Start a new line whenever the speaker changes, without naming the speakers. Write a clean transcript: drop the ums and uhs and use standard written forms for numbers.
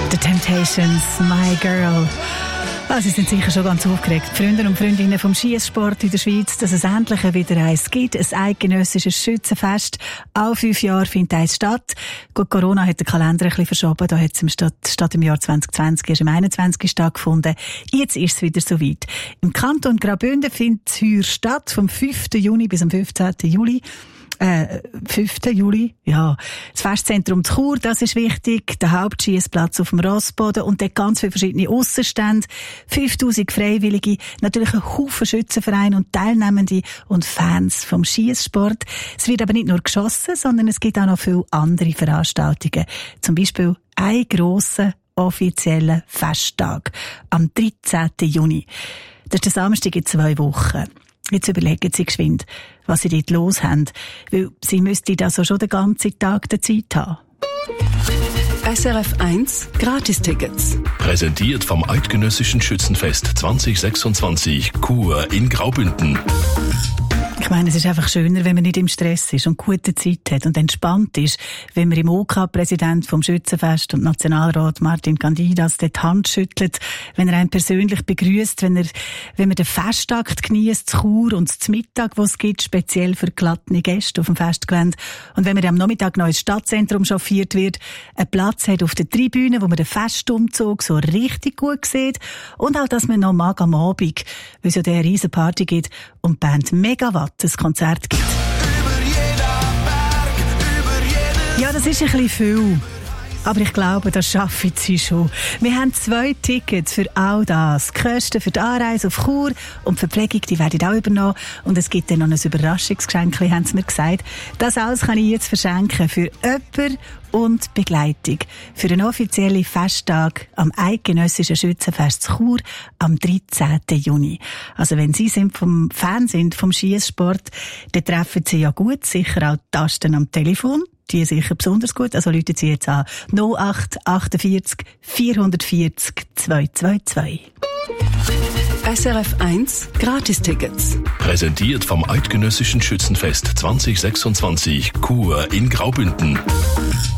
The Temptations, My Girl. Sie sind sicher schon ganz aufgeregt. Freunde und Freundinnen vom Schiesssport in der Schweiz, dass es endlich wieder eins gibt. Ein eidgenössisches Schützenfest. Alle 5 Jahre findet eins statt. Gut, Corona hat den Kalender ein bisschen verschoben. Da hat es statt im Jahr 2020 erst im 21. stattgefunden. Jetzt ist es wieder soweit. Im Kanton Graubünden findet es heuer statt, vom 5. Juni bis am 15. Juli. 5. Juli, ja. Das Festzentrum Chur, das ist wichtig. Der Hauptschiessplatz auf dem Rossboden und dort ganz viele verschiedene Aussenstände. 5000 Freiwillige, natürlich ein Haufen Schützenvereine und Teilnehmende und Fans vom Schiesssport. Es wird aber nicht nur geschossen, sondern es gibt auch noch viele andere Veranstaltungen. Zum Beispiel einen grossen offiziellen Festtag am 13. Juni. Das ist der Samstag in 2 Wochen. Jetzt überlegen Sie geschwind, was Sie dort los haben, weil Sie müssten also schon den ganzen Tag der Zeit haben.
SRF 1 Gratistickets.
Präsentiert vom Eidgenössischen Schützenfest 2026 Chur in Graubünden.
Ich meine, es ist einfach schöner, wenn man nicht im Stress ist und gute Zeit hat und entspannt ist, wenn man im OK-Präsident vom Schützenfest und Nationalrat Martin Candidas dort die Hand schüttelt, wenn er einen persönlich begrüßt, wenn man den Festakt genießt, zu Chur und zu Mittag, wo es gibt, speziell für gelattene Gäste auf dem Festgelände. Und wenn man am Nachmittag noch ins Stadtzentrum chauffiert wird, einen Platz hat auf der Tribüne, wo man den Festumzug so richtig gut sieht und auch, dass man noch mag am Abend, weil es ja eine riesen Party gibt und die Band Megawatt ein Konzert gibt. Ja, das ist ein bisschen viel. Aber ich glaube, das schaffen sie schon. Wir haben 2 Tickets für all das. Die Kosten für die Anreise auf Chur und die Verpflegung, die werden auch übernommen. Und es gibt dann noch ein Überraschungsgeschenk, haben sie mir gesagt. Das alles kann ich jetzt verschenken für jemanden und Begleitung. Für einen offiziellen Festtag am Eidgenössischen Schützenfest zu Chur am 13. Juni. Also wenn Sie Fan sind vom Schiesssport, dann treffen Sie ja gut sicher auch die Tasten am Telefon. Die sicher besonders gut. Also rufen Sie jetzt an 08 48 440 222.
SRF 1 Gratistickets.
Präsentiert vom Eidgenössischen Schützenfest 2026 Chur in Graubünden.